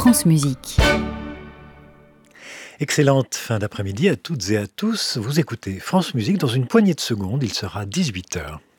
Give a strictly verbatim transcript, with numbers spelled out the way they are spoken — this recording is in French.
France Musique. Excellente fin d'après-midi à toutes et à tous. Vous écoutez France Musique. Dans une poignée de secondes, il sera dix-huit heures.